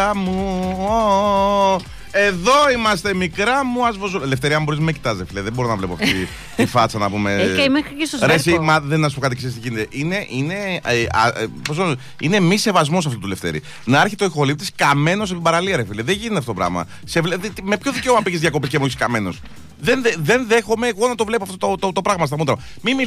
Εδώ είμαστε, μικρά μου ασβοζούλα. Ελευθερία, μου μπορείς να με κοιτάζει, φίλε. Δεν μπορώ να βλέπω αυτή τη φάτσα να πούμε. Μέχρι και στο Ρε, εσύ, μα δεν να σου πω κάτι, ξέρεις τι γίνεται. Είναι μη σεβασμός αυτού του Λευτέρη. Να έρχεται ο ηχολήπτης καμένος από την παραλία, ρε φίλε. Δεν γίνεται αυτό το πράγμα. Με ποιο δικαίωμα πήγες διακοπές και μου έχεις καμένος? Δεν δέχομαι εγώ να το βλέπω αυτό το πράγμα στα μούτρα.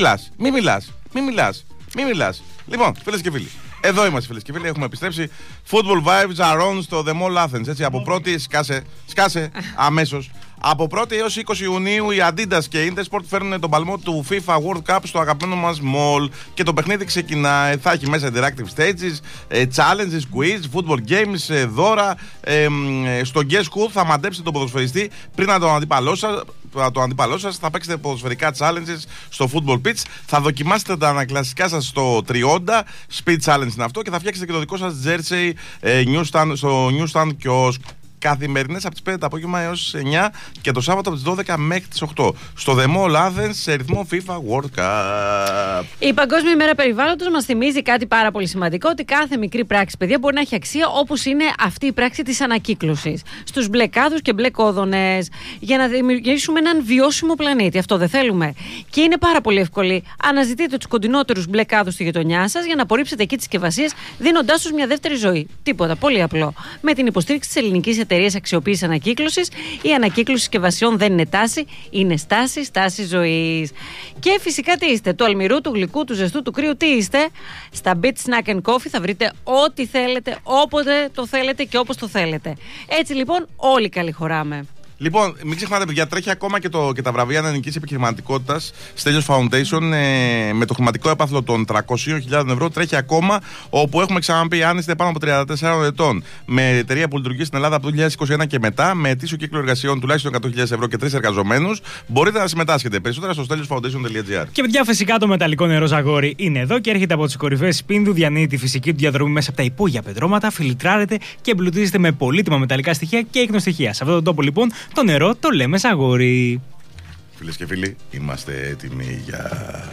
Μην μιλάς. Λοιπόν, φίλες και φίλοι. Εδώ είμαστε, φίλες και φίλοι, έχουμε επιστρέψει. Football vibes are on στο The Mall Athens. Έτσι, από πρώτη, σκάσε αμέσως. Από 1η έως 20 Ιουνίου οι Adidas και η Intersport φέρνουν τον παλμό του FIFA World Cup στο αγαπημένο μας mall. Και το παιχνίδι ξεκινάει. Θα έχει μέσα interactive stages, challenges, quiz, football games, δώρα. Στο Guess Who θα μαντέψετε τον ποδοσφαιριστή πριν από τον αντίπαλό σας. Θα παίξετε ποδοσφαιρικά challenges στο football pitch. Θα δοκιμάσετε τα ανακλασικά σας στο 30. Speed challenge είναι αυτό. Και θα φτιάξετε και το δικό σας jersey στο newsstand kiosk. Καθημερινές από τις 5 το απόγευμα έως τις 9 και το Σάββατο από τις 12 μέχρι τις 8. Στο The Mall Athens σε ρυθμό FIFA World Cup. Η Παγκόσμια ημέρα περιβάλλοντος μας θυμίζει κάτι πάρα πολύ σημαντικό, ότι κάθε μικρή πράξη, παιδιά, μπορεί να έχει αξία, όπως είναι αυτή η πράξη της ανακύκλωσης. Στους μπλε κάδους και μπλε κόδωνες, για να δημιουργήσουμε έναν βιώσιμο πλανήτη. Αυτό δεν θέλουμε? Και είναι πάρα πολύ εύκολη. Αναζητείτε τους κοντινότερους μπλε κάδους στη γειτονιά σας για να απορρίψετε εκεί τις συσκευασίες, δίνοντάς τους μια δεύτερη ζωή. Τίποτα. Πολύ απλό. Με την υποστήριξη της ελληνικής εταιρείας αξιοποίησης ανακύκλωσης, η ανακύκλωση συσκευασιών δεν είναι τάση, είναι στάση ζωής. Και φυσικά τι είστε? Του αλμυρού, του γλυκού, του ζεστού, του κρύου, τι είστε? Στα Beat Snack and Coffee θα βρείτε ό,τι θέλετε, όποτε το θέλετε και όπως το θέλετε. Έτσι λοιπόν, όλοι καλή χωράμε. Λοιπόν, μην ξεχνάτε, παιδιά, τρέχει ακόμα και τα βραβεία ελληνικής επιχειρηματικότητας Stelios Foundation με το χρηματικό έπαθλο των 300.000 ευρώ. Τρέχει ακόμα, όπου έχουμε ξαναπεί, αν είστε πάνω από 34 ετών, με εταιρεία που λειτουργεί στην Ελλάδα από το 2021 και μετά, με ετήσιο κύκλο εργασιών τουλάχιστον 100.000 ευρώ και 3 εργαζομένους, μπορείτε να συμμετάσχετε. Περισσότερα στο steliosfoundation.gr. Και παιδιά, φυσικά το μεταλλικό νερό Ζαγόρι είναι εδώ και έρχεται από τις κορυφές Σπίνδου, διανύει τη φυσική του διαδρομή μέσα από τα υπόγεια πετρώματα, φιλτράρεται και εμπλουτίζεται με πολύτιμα μεταλλικά στοιχεία και ίχνοστοιχεία. Σε αυτόν τον τόπο, λοιπόν, το νερό το λέμε Ζαγόρι. Φίλες και φίλοι, είμαστε έτοιμοι για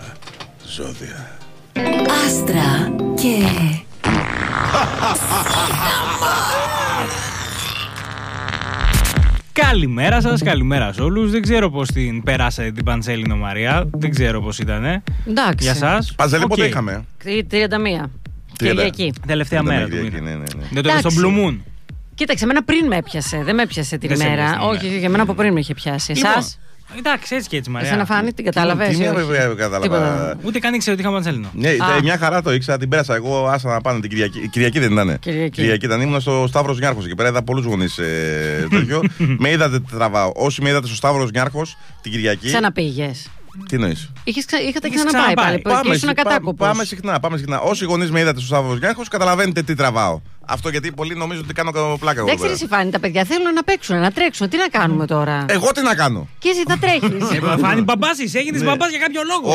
ζώδια, άστρα και Καλημέρα σας, καλημέρα σε όλους. Δεν ξέρω πώς την περάσατε την Παντσέλινο Μαρία. Δεν ξέρω πώς ήτανε. Εντάξει. Για σας. Παντσέλινο πότε είχαμε? 31. Κυριακή. Τελευταία μέρα του μήνα. Δεν το είδα στον Blue Moon. Κοίταξε, εμένα πριν με έπιασε. Δεν με έπιασε την ημέρα. Όχι, για μένα από πριν με είχε πιάσει. Εσάς? Εντάξει, έτσι και έτσι, Μαρία. Εσένα Φάνη, την κατάλαβες? Κατάλαβα. Ούτε καν ήξερα ότι είχα Παντσέλινο. Ναι, μια χαρά το ήξερα, την πέρασα. Εγώ άσα να πάνε την Κυριακή. Κυριακή δεν ήταν? Κυριακή ήταν. Ήμουν στο Σταύρος Νιάρχος εκεί πέρα. Είδα πολλούς γονείς τέτοιο. Με είδατε, τραβάω. Όσοι με είδατε στο Σταύρος Νιάρχος την Κυριακή. Ξαναπήγες? Τι εννοείς? Είχατε ξαναπάει πάλι. Πάμε συχνά. Όσοι γονείς με είδατε στο Σταύρος Νιάρχος, καταλαβαίνετε τι τραβάω. Αυτό γιατί πολλοί νομίζουν ότι κάνω πλάκα. Δεν ξέρεις, Φάνη, τα παιδιά θέλουν να παίξουν, να τρέξουν. Τι να κάνουμε τώρα? Εγώ τι να κάνω? Και εσύ θα τρέχεις. Φάνη, μπαμπάς είσαι, έγινες μπαμπάς για κάποιο λόγο.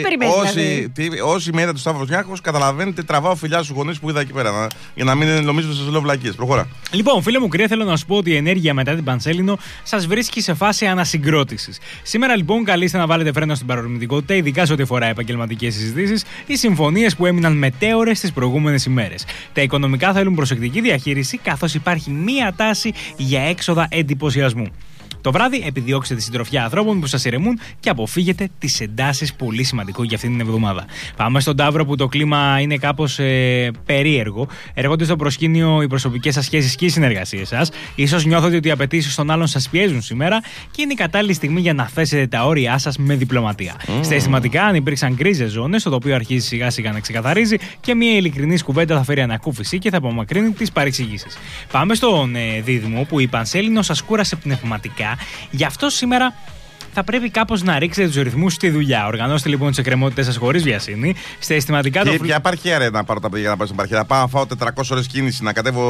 Όσοι με είδατε στο Σταύρος Νιάρχος, καταλαβαίνετε, τραβάω φιλιά στους γονείς που είδα εκεί πέρα. Για να μην νομίζετε ότι σας λέω βλακίες. Προχώρα. Λοιπόν, φίλε μου, κρύα, θέλω να σου πω ότι η ενέργεια μετά την Παντσέλινο σας βρίσκει σε φάση ανασυγκρότησης. Σήμερα, λοιπόν, καλείστε να βάλετε φρένο στην παρορμητικότητα, ειδικά σε ό,τι αφορά επαγγελματικές συζητήσεις ή συμφωνίες που έμειναν μετέωρες τις προηγούμενες ημέρες. Τα οικονομικά θέλουν προσεκτική διαχείριση, καθώς υπάρχει μία τάση για έξοδα εντυπωσιασμού. Το βράδυ επιδιώξτε τη συντροφιά ανθρώπων που σας ηρεμούν και αποφύγετε τις εντάσεις, πολύ σημαντικό για αυτήν την εβδομάδα. Πάμε στον Ταύρο, που το κλίμα είναι κάπως περίεργο. Έρχονται στο προσκήνιο οι προσωπικές σας σχέσεις και οι συνεργασίες σας. Ίσως νιώθετε ότι οι απαιτήσεις των άλλων σας πιέζουν σήμερα και είναι η κατάλληλη στιγμή για να θέσετε τα όρια σας με διπλωματία. Στα αισθηματικά, αν υπήρξαν γκρίζες ζώνες, το οποίο αρχίζει σιγά σιγά να ξεκαθαρίζει και μια ειλικρινής κουβέντα θα φέρει ανακούφιση και θα απομακρύνει τις παρεξηγήσεις. Πάμε στον Δίδυμο, που η Πανσέλινο σας κούρασε πνευματικά. Γι' αυτό σήμερα θα πρέπει κάπως να ρίξετε τους ρυθμούς στη δουλειά. Οργανώστε λοιπόν τις εκκρεμότητες σας χωρίς βιασύνη. Στα αισθηματικά. Ποια επαρχία, ρε, να πάρω τα παιδιά να πάω στην επαρχία? Να πάω να φάω 400 ώρες κίνηση, να κατέβω